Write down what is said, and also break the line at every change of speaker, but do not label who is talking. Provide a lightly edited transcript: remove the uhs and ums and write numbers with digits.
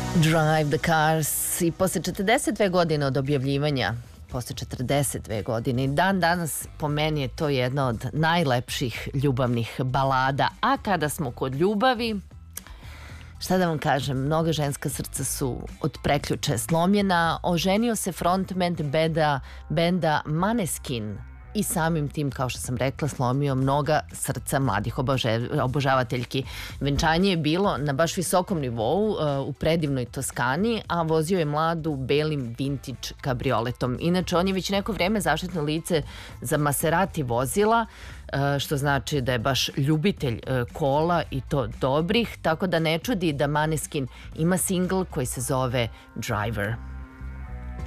Drive the Cars i posle 42 godine od objavljivanja, posle 42 godine i dan danas po meni je to jedna od najlepših ljubavnih balada. A kada smo kod ljubavi, šta da vam kažem, mnoga ženska srca su od prekjuče slomljena. Oženio se frontman benda Måneskin i samim tim, kao što sam rekla, slomio mnoga srca mladih obožavateljki. Venčanje je bilo na baš visokom nivou u predivnoj Toskani, a vozio je mladu belim vintage kabrioletom. Inače, on je već neko vreme zaštitno lice za Maserati vozila, što znači da je baš ljubitelj kola i to dobrih, tako da ne čudi da Måneskin ima singl koji se zove Driver.